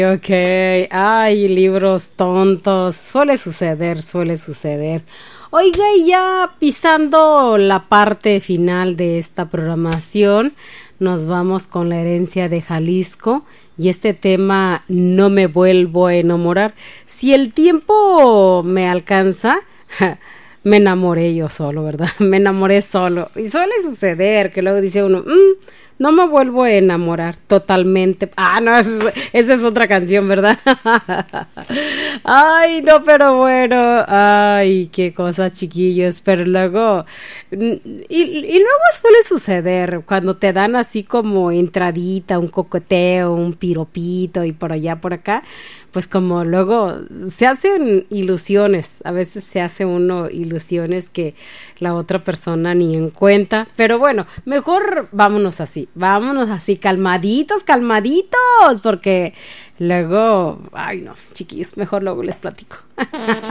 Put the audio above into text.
Ok, ay, libros tontos, suele suceder, suele suceder. Oiga, y ya pisando la parte final de esta programación, nos vamos con la herencia de Jalisco y este tema, no me vuelvo a enamorar. Si el tiempo me alcanza, me enamoré yo solo, ¿verdad? Me enamoré solo. Y suele suceder que luego dice uno, no me vuelvo a enamorar totalmente. Ah, no, esa es otra canción, ¿verdad? Ay, no, pero bueno, ay, qué cosas, chiquillos. Pero luego, y luego suele suceder cuando te dan así como entradita, un coqueteo, un piropito y por allá, por acá. Pues como luego se hacen ilusiones, a veces se hace uno ilusiones que la otra persona ni en cuenta, pero bueno, mejor vámonos así, calmaditos, calmaditos, porque luego, ay no, chiquillos, mejor luego les platico.